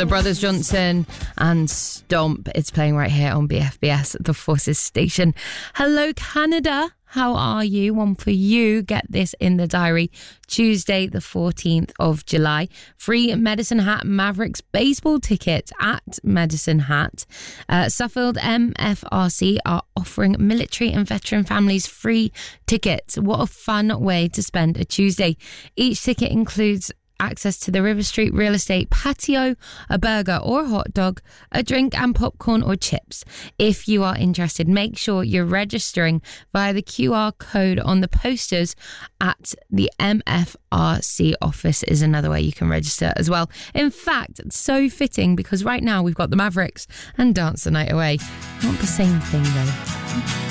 The Brothers Johnson and Stomp. It's playing right here on BFBS, the Forces station. Hello, Canada. How are you? One for you. Get this in the diary. Tuesday, the 14th of July. Free Medicine Hat Mavericks baseball tickets at Medicine Hat. Suffield MFRC are offering military and veteran families free tickets. What a fun way to spend a Tuesday. Each ticket includes access to the River Street real estate patio, a burger or a hot dog, a drink and popcorn or chips. If you are interested, make sure you're registering via the QR code on the posters at the MFRC office is another way you can register as well. In fact, it's so fitting because right now we've got the Mavericks and Dance the Night Away. Not the same thing though.